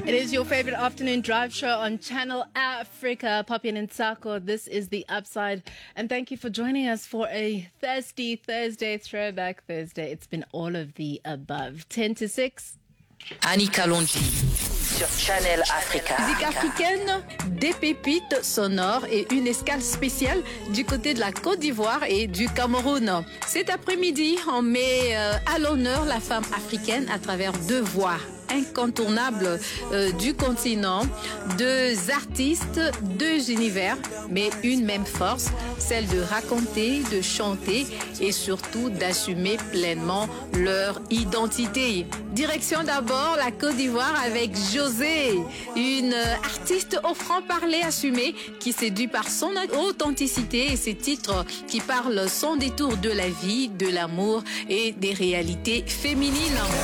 It is your favorite afternoon drive show on Channel Africa. Poppy and Nsako, this is The Upside. And thank you for joining us for a Thirsty Thursday, Throwback Thursday. It's been all of the above. 10 to 6. Annie Kalonji sur Channel Africa. Musique africaine, des pépites sonores et une escale spéciale du côté de la Côte d'Ivoire et du Cameroun. Cet après-midi, on met à l'honneur la femme africaine à travers deux voix incontournables du continent, deux artistes, deux univers, mais une même force, celle de raconter, de chanter et surtout d'assumer pleinement leur identité. Direction d'abord la Côte d'Ivoire avec José, une artiste au franc-parler assumé qui séduit par son authenticité et ses titres qui parlent sans détour de la vie, de l'amour et des réalités féminines.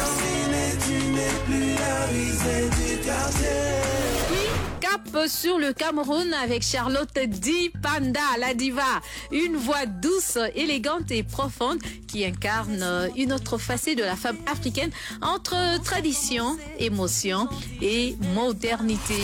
Cap sur le Cameroun avec Charlotte Di Panda, la diva. Une voix douce, élégante et profonde qui incarne une autre facette de la femme africaine entre tradition, émotion et modernité.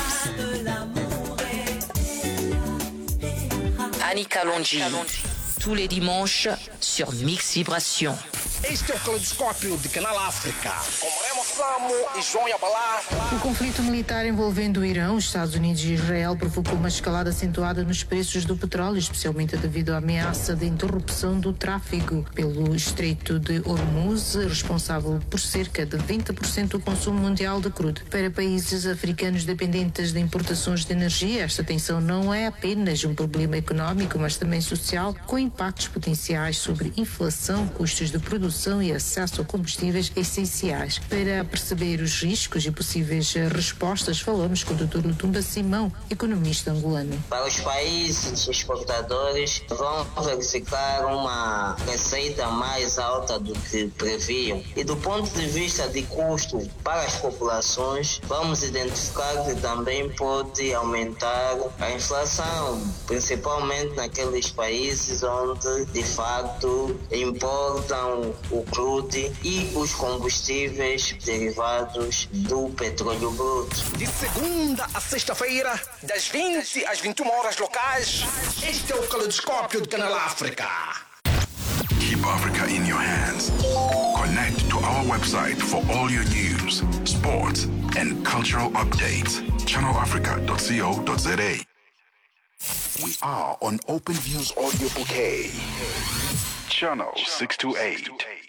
Annie Kalonji, tous les dimanches sur Mix Vibration. Este é o Caleidoscópio de Canal África, com Remo Samo e João Yabalá. O conflito militar envolvendo o Irão, os Estados Unidos e Israel provocou uma escalada acentuada nos preços do petróleo, especialmente devido à ameaça de interrupção do tráfego pelo Estreito de Hormuz, responsável por cerca de 20% do consumo mundial de crudo. Para países africanos dependentes de importações de energia, esta tensão não é apenas um problema econômico, mas também social, com impactos potenciais sobre inflação, custos de produção e acesso a combustíveis essenciais. Para perceber os riscos e possíveis respostas, falamos com o Dr. Lutumba Simão, economista angolano. Para os países exportadores, vão verificar uma receita mais alta do que previam. E do ponto de vista de custo para as populações, vamos identificar que também pode aumentar a inflação, principalmente naqueles países onde, de fato, importam o crude e os combustíveis derivados do petróleo bruto. De segunda a sexta-feira, das 20 às 21 horas locais, este é o Caleidoscópio de Canal África. Keep Africa in your hands. Connect to our website for all your news, sports, and cultural updates. channelafrica.co.za. We are on Open Views Audio Bouquet. Channel 628.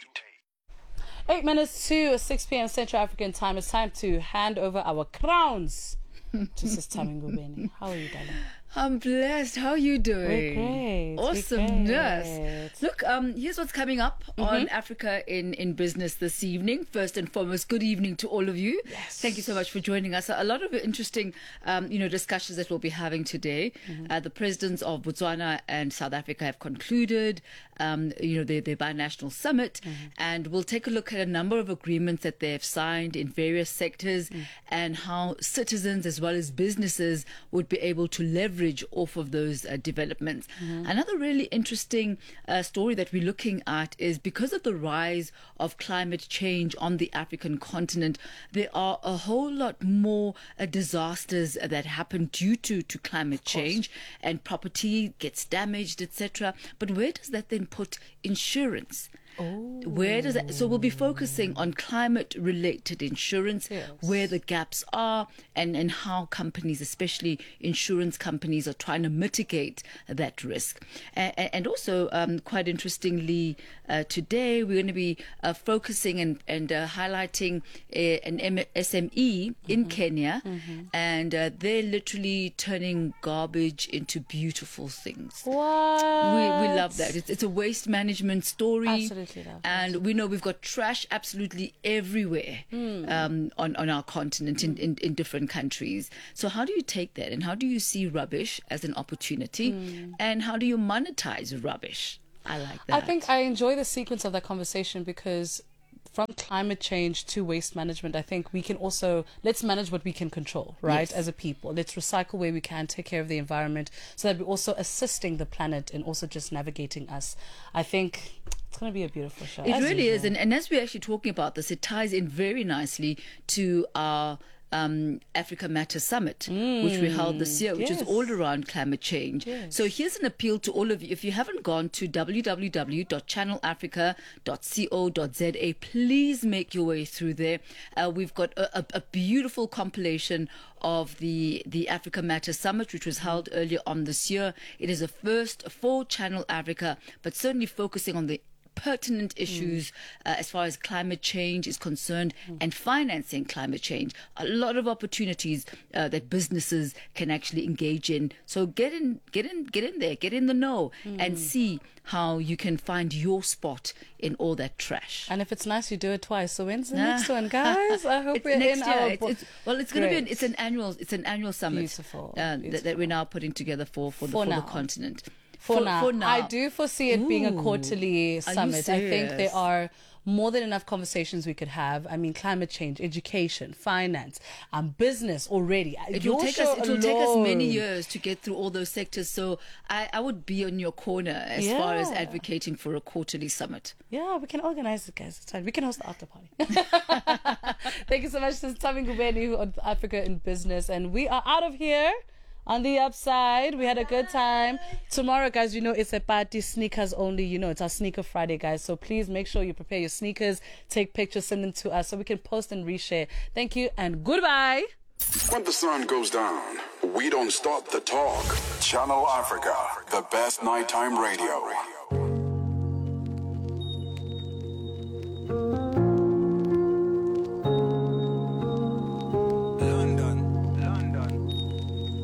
8 minutes to 6 p.m. Central African time. It's time to hand over our crowns to Sister Ngubeni. How are you, darling? I'm blessed. How are you doing? We're great. Awesomeness. We're great. Look, here's what's coming up on Africa in Business this evening. First and foremost, good evening to all of you. Yes. Thank you so much for joining us. A lot of interesting, discussions that we'll be having today. The presidents of Botswana and South Africa have concluded, their binational summit, and we'll take a look at a number of agreements that they have signed in various sectors and how citizens as well as businesses would be able to leverage off of those developments. Another really interesting story that we're looking at is because of the rise of climate change on the African continent, there are a whole lot more disasters that happen due to climate change, and property gets damaged, etc. But where does that then put insurance? Where does that? So we'll be focusing on climate-related insurance, where the gaps are, and how companies, especially insurance companies, are trying to mitigate that risk. And also, quite interestingly, today we're going to be focusing and highlighting an SME in Kenya, and they're literally turning garbage into beautiful things. What? We love that. It's a waste management story. Absolutely. And we know we've got trash absolutely everywhere on our continent in different countries. So how do you take that, and how do you see rubbish as an opportunity, and how do you monetize rubbish? I like that. I think I enjoy the sequence of that conversation because from climate change to waste management, I think we can also, let's manage what we can control, right? As a people. Let's recycle where we can, take care of the environment, so that we're also assisting the planet and also just navigating us. I think it's going to be a beautiful show. It really is. And as we're actually talking about this, it ties in very nicely to our Africa Matter Summit, which we held this year, which is all around climate change. So here's an appeal to all of you. If you haven't gone to www.channelafrica.co.za, please make your way through there. We've got a beautiful compilation of the Africa Matter Summit, which was held earlier on this year. It is a first for Channel Africa, but certainly focusing on the pertinent issues as far as climate change is concerned and financing climate change. A lot of opportunities that businesses can actually engage in. So get in there, get in the know and see how you can find your spot in all that trash. And if it's nice, you do it twice. So when's the next one, guys? I hope we're in our... It's going to be it's an annual summit. Beautiful. That we're now putting together for the continent. For now. I do foresee it being a quarterly summit. I think there are more than enough conversations we could have. I mean, climate change, education, finance, business already. It will take us many years to get through all those sectors. So I would be on your corner as far as advocating for a quarterly summit. Yeah, we can organize it, guys. It's fine. We can host the after party. Thank you so much. This is Tami Ngubeni on Africa in Business. And we are out of here. On the upside, we had a good time. Tomorrow, guys, it's a party, sneakers only. It's our Sneaker Friday, guys. So please make sure you prepare your sneakers, take pictures, send them to us so we can post and reshare. Thank you and goodbye. When the sun goes down, we don't stop the talk. Channel Africa, the best nighttime radio.